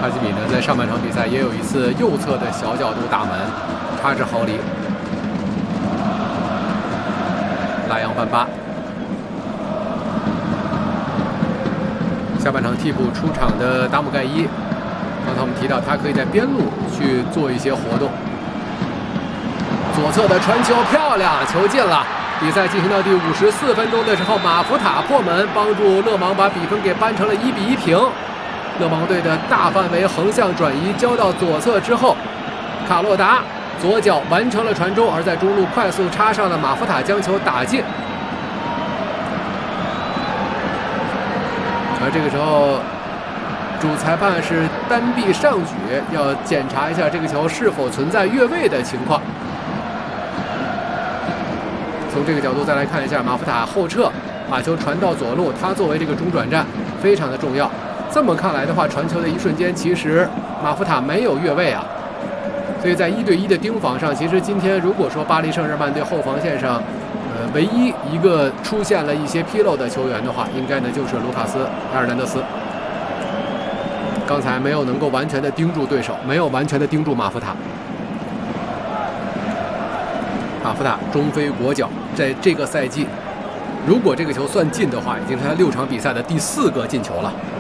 哈基米呢，在上半场比赛也有一次右侧的小角度打门，插至毫厘，拉扬班巴。下半场替补出场的达姆盖伊，刚才我们提到他可以在边路去做一些活动。左侧的传球漂亮，球进了。比赛进行到第54分钟的时候，马福塔破门，帮助勒芒把比分给扳成了1-1平。勒芒队的大范围横向转移交到左侧之后，卡洛达左脚完成了传中，而在中路快速插上的马福塔将球打进。而这个时候，主裁判是单臂上举，要检查一下这个球是否存在越位的情况。从这个角度再来看一下，马福塔后撤把球传到左路，他作为这个中转站非常的重要。这么看来的话，传球的一瞬间，其实马福塔没有越位啊。所以在1对1的盯防上，其实今天如果说巴黎圣日耳曼队后防线上，唯一一个出现了一些纰漏的球员的话，应该呢就是卢卡斯·埃尔南德斯。刚才没有能够完全的盯住对手，没有完全的盯住马福塔。马福塔中飞国脚，在这个赛季，如果这个球算进的话，已经是他6场比赛的第4个进球了。